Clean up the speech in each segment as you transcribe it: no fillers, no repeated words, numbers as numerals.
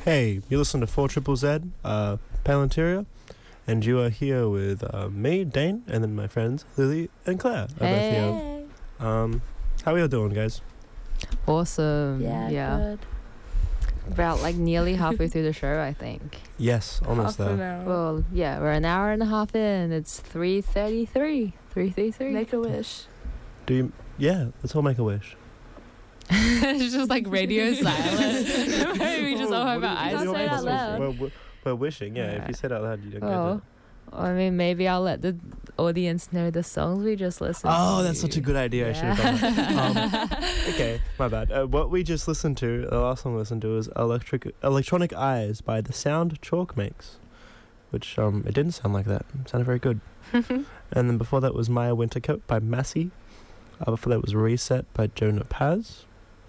Hey, you listen to 4 Triple Z, Palantiria, and you are here with me, Dane, and then my friends Lily and Claire. Are both here. How are you doing, guys? Awesome. Yeah. Good. About like nearly halfway through the show, I think. Yes, almost Half an there. hour. Well, yeah, we're an hour and a half in. It's 3:33. 3:33. Make a wish. Do you? Yeah, let's all make a wish. It's just like radio silent. We just all have our eyes Can't say it out loud. We're wishing, yeah. If you say it out loud, you don't get Oh. it. I mean, maybe I'll let the audience know the songs we just listened to. Oh, that's such a good idea. I should have done that. Okay, my bad. What we just listened to, the last song we listened to, was Electronic Eyes by The Sound Chalk Makes, which it didn't sound like that. It sounded very good. And then before that was Maya Wintercoat by Massey. Before that was Reset by Jonah Paz.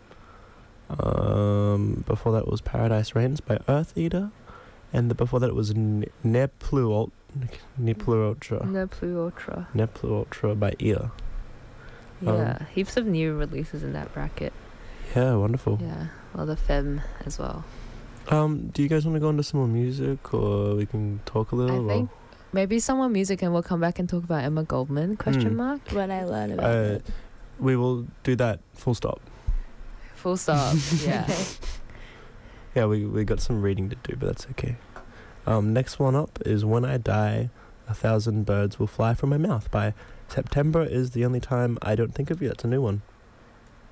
Before that was Paradise Rains by Earth Eater. And before that was Ne Plus Ultra. No Plus Ultra. Ne Plus Ultra by Ear. Yeah, heaps of new releases in that bracket. Yeah, wonderful. Yeah, well, the Femme as well. Do you guys want to go into some more music, or we can talk a little? I think maybe some more music and we'll come back and talk about Emma Goldman, question mark. When I learn about it. We will do that, full stop. Full stop, yeah. Okay. Yeah, we got some reading to do, but that's okay. Next one up is When I Die, 1,000 Birds Will Fly From My Mouth by September Is the Only Time I Don't Think of You. That's a new one.